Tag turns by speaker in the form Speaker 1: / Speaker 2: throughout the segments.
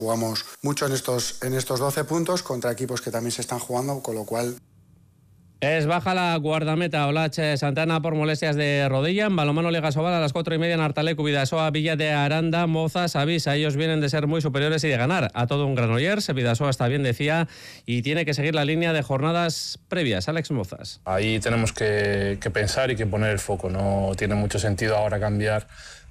Speaker 1: Jugamos mucho en estos 12 puntos contra equipos que también se están jugando, con lo cual...
Speaker 2: Es baja la guardameta Olache Santana por molestias de rodilla. En balonmano Liga Sobal a las 4:30 en Artalecu, Bidasoa, Villa de Aranda, Mozas, Avisa. Ellos vienen de ser muy superiores y de ganar a todo un Granollers. Bidasoa está bien, decía, y tiene que seguir la línea de jornadas previas. Alex Mozas.
Speaker 3: Ahí tenemos que pensar y que poner el foco. No tiene mucho sentido ahora cambiar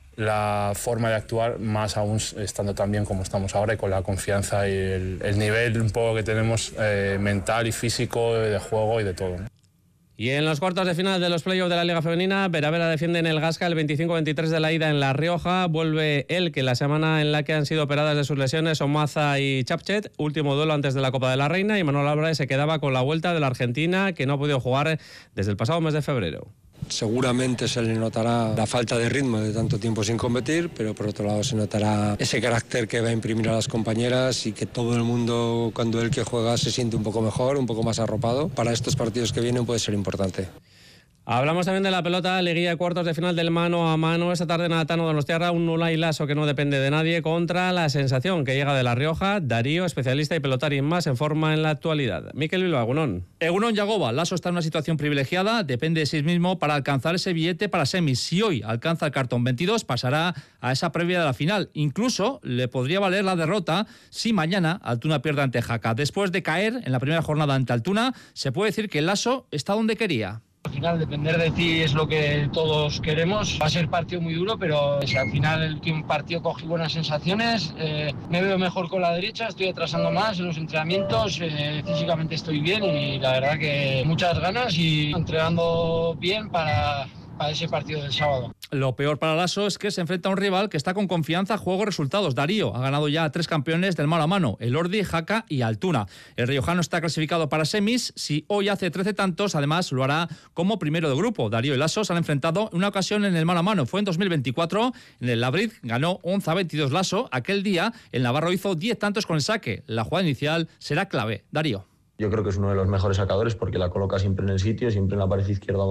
Speaker 3: la forma de actuar, más aún estando tan bien como estamos ahora y con la confianza y el nivel un poco que tenemos mental y físico, de juego y de todo, ¿no?
Speaker 2: Y en los cuartos de final de los playoffs de la Liga Femenina, Veravera defiende en el Gasca el 25-23 de la ida en La Rioja. Vuelve el que la semana en la que han sido operadas de sus lesiones Omaza y Chapchet, último duelo antes de la Copa de la Reina, y Manuel Álvarez se quedaba con la vuelta de la Argentina, que no ha podido jugar desde el pasado mes de febrero.
Speaker 4: Seguramente se le notará la falta de ritmo de tanto tiempo sin competir, pero por otro lado se notará ese carácter que va a imprimir a las compañeras y que todo el mundo, cuando el que juega, se siente un poco mejor, un poco más arropado. Para estos partidos que vienen puede ser importante.
Speaker 2: Hablamos también de la pelota, liguilla de cuartos de final del mano a mano. Esta tarde en Atano Donostiarra, un Unai Laso que no depende de nadie contra la sensación que llega de La Rioja. Darío, especialista y pelotari más en forma en la actualidad. Mikel Bilbao, Egunon.
Speaker 5: Egunon Yagoba, Laso está en una situación privilegiada, depende de sí mismo para alcanzar ese billete para semis. Si hoy alcanza el cartón 22, pasará a esa previa de la final. Incluso le podría valer la derrota si mañana Altuna pierde ante Jaca. Después de caer en la primera jornada ante Altuna, se puede decir que Laso está donde quería.
Speaker 6: Al final, depender de ti es lo que todos queremos. Va a ser partido muy duro, pero si al final el último partido cogí buenas sensaciones, me veo mejor con la derecha, estoy atrasando más en los entrenamientos, físicamente estoy bien y la verdad que muchas ganas y entrenando bien para ese partido del sábado.
Speaker 5: Lo peor para Laso es que se enfrenta a un rival que está con confianza, juego, resultados. Darío ha ganado ya a 3 campeones del mano a mano, Elordi, Jaca y Altuna. El riojano está clasificado para semis. Si hoy hace 13 tantos, además lo hará como primero de grupo. Darío y Laso se han enfrentado en una ocasión en el mano a mano. Fue en 2024. En el Labrid ganó 11-22 Laso. Aquel día el navarro hizo 10 tantos con el saque. La jugada inicial será clave. Darío.
Speaker 7: Yo creo que es uno de los mejores sacadores porque la coloca siempre en el sitio, siempre en la pared izquierda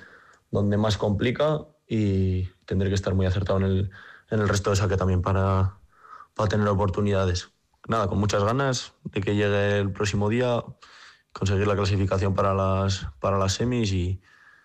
Speaker 7: donde más complica, y tendré que estar muy acertado en el resto de saque también para tener oportunidades. Nada, con muchas ganas de que llegue el próximo día, conseguir la clasificación para las semis y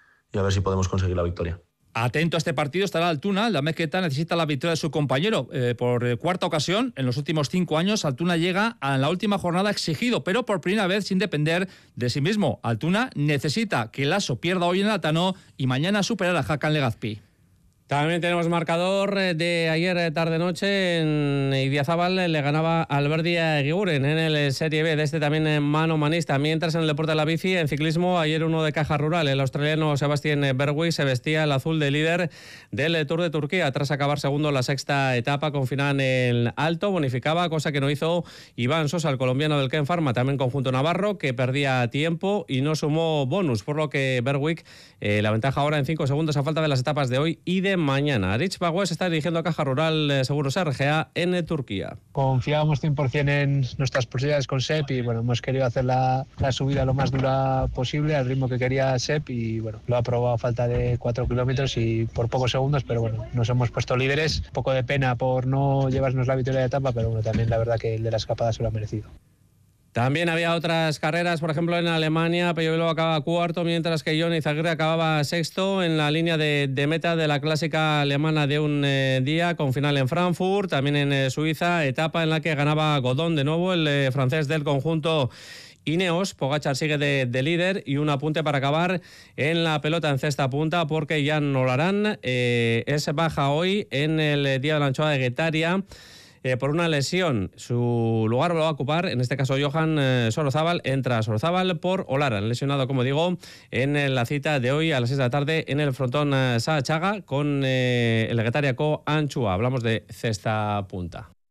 Speaker 7: a ver si podemos conseguir la victoria.
Speaker 5: Atento a este partido estará Altuna. La Mezqueta necesita la victoria de su compañero. Por cuarta ocasión, en los últimos 5 años, Altuna llega a la última jornada exigido, pero por primera vez sin depender de sí mismo. Altuna necesita que Laso pierda hoy en el Atano y mañana superar a Jaca en Legazpi.
Speaker 2: También tenemos marcador de ayer tarde-noche en Idiazábal, le ganaba Alberdi a Eguiguren en el Serie B, de este también en mano manista. Mientras en el deporte de la bici, en ciclismo, ayer uno de Caja Rural, el australiano Sebastian Bergui se vestía el azul de líder del Tour de Turquía, tras acabar segundo la sexta etapa con final en alto, bonificaba, cosa que no hizo Iván Sosa, el colombiano del Ken Pharma, también conjunto navarro, que perdía tiempo y no sumó bonus, por lo que Bergui la ventaja ahora en 5 segundos a falta de las etapas de hoy y de mañana. Rich Bagués está dirigiendo a Caja Rural Seguros RGA en Turquía.
Speaker 8: Confiábamos 100% en nuestras posibilidades con Sepp y bueno, hemos querido hacer la subida lo más dura posible al ritmo que quería Sepp y bueno, lo ha probado a falta de 4 kilómetros y por pocos segundos, pero bueno, nos hemos puesto líderes. Un poco de pena por no llevarnos la victoria de etapa, pero bueno, también la verdad que el de la escapada se lo ha merecido.
Speaker 2: También había otras carreras, por ejemplo en Alemania, Pello Bilbao acababa cuarto, mientras que Johnny Izaguirre acababa sexto en la línea de meta de la clásica alemana de un día, con final en Frankfurt, también en Suiza, etapa en la que ganaba Godón de nuevo, el francés del conjunto Ineos. Pogačar sigue de líder y un apunte para acabar en la pelota en cesta punta, porque Jan Olarán es baja hoy en el día de la anchoa de Guetaria. Por una lesión. Su lugar lo va a ocupar, en este caso Johan Sorozábal. Entra Sorozábal por Olaran, lesionado, como digo, en la cita de hoy a las 6 de la tarde en el frontón Sahachaga con el Guetariako Anchua. Hablamos de cesta punta.